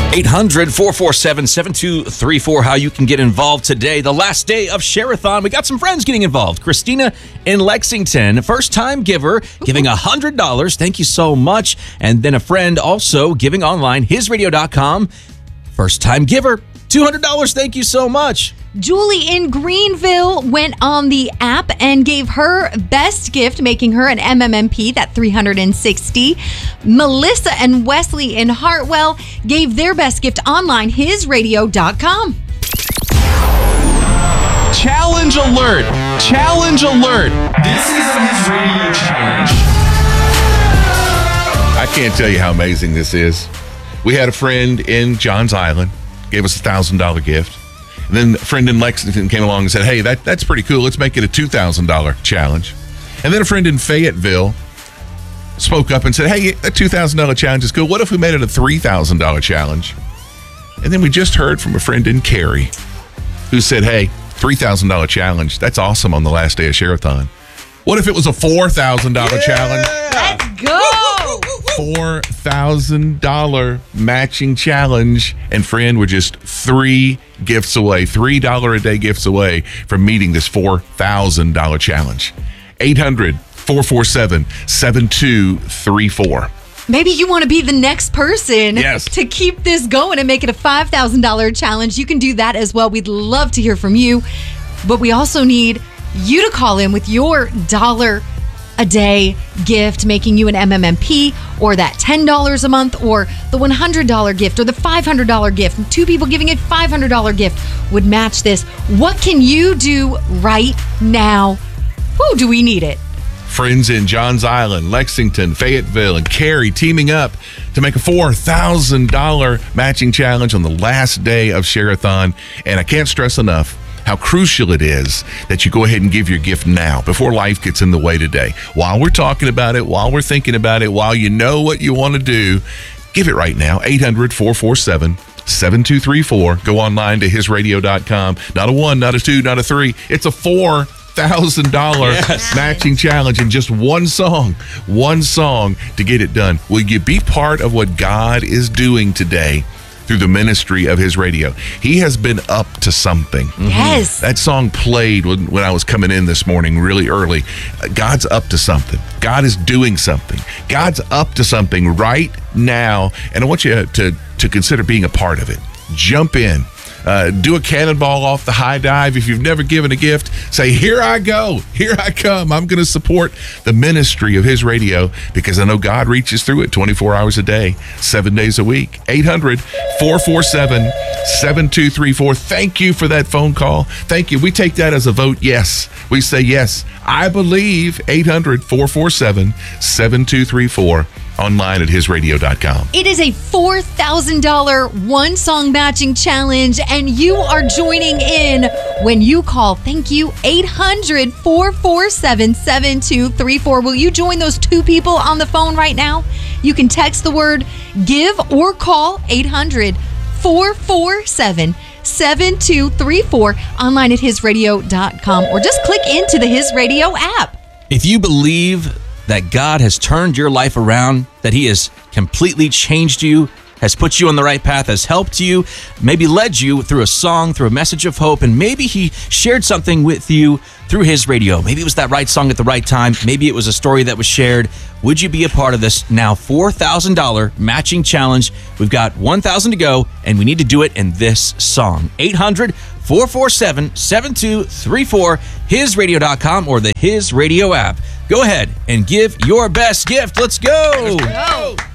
800-447-7234, how you can get involved today. The last day of Share-a-thon. We got some friends getting involved. Christina in Lexington, first-time giver, giving $100. Thank you so much. And then a friend also giving online, hisradio.com, first-time giver, $200. Thank you so much. Julie in Greenville went on the app and gave her best gift, making her an MMMP, that 360. Melissa and Wesley in Hartwell gave their best gift online, hisradio.com. Challenge alert! Challenge alert! This is His Radio Challenge. I can't tell you how amazing this is. We had a friend in Johns Island, gave us a $1,000 gift. And then a friend in Lexington came along and said, hey, that's pretty cool. Let's make it a $2,000 challenge. And then a friend in Fayetteville spoke up and said, hey, that $2,000 challenge is cool. What if we made it a $3,000 challenge? And then we just heard from a friend in Cary who said, hey, $3,000 challenge. That's awesome on the last day of Share-a-thon. What if it was a $4,000 challenge? Let's go! $4,000 matching challenge. And friend, we're just 3 gifts away, $3 a day gifts away from meeting this $4,000 challenge. 800-447-7234. Maybe you want to be the next person Yes. to keep this going and make it a $5,000 challenge. You can do that as well. We'd love to hear from you. But we also need you to call in with your $1 a day gift, making you an MMMP, or that $10 a month, or the $100 gift, or the $500 gift. 2 people giving a $500 gift would match this. What can you do right now? Woo, do we need it? Friends in Johns Island, Lexington, Fayetteville, and Cary teaming up to make a $4,000 matching challenge on the last day of Share-a-thon. And I can't stress enough how crucial it is that you go ahead and give your gift now before life gets in the way today. While we're talking about it, while we're thinking about it, while you know what you want to do, give it right now. 800-447-7234. Go online to hisradio.com. Not a 1, not a 2, not a 3. It's a $4,000 matching challenge in just one song to get it done. Will you be part of what God is doing today through the ministry of His Radio? He has been up to something. Yes. That song played when I was coming in this morning really early. God's up to something. God is doing something. God's up to something right now. And I want you to consider being a part of it. Jump in. Do a cannonball off the high dive. If you've never given a gift, say, here I go. Here I come. I'm going to support the ministry of His Radio because I know God reaches through it 24 hours a day, 7 days a week. 800-447-7234. Thank you for that phone call. Thank you. We take that as a vote. Yes. We say yes. I believe. 800-447-7234. Online at hisradio.com. It is a $4,000 one-song matching challenge, and you are joining in when you call. Thank you. 800-447-7234. Will you join those 2 people on the phone right now? You can text the word GIVE or call 800-447-7234 online at hisradio.com, or just click into the His Radio app. If you believe that God has turned your life around, that He has completely changed you, has put you on the right path, has helped you, maybe led you through a song, through a message of hope, and maybe He shared something with you through His Radio. Maybe it was that right song at the right time. Maybe it was a story that was shared. Would you be a part of this now $4,000 matching challenge? We've got 1,000 to go, and we need to do it in this song. 800-447-7234, hisradio.com, or the His Radio app. Go ahead and give your best gift. Let's go. Go.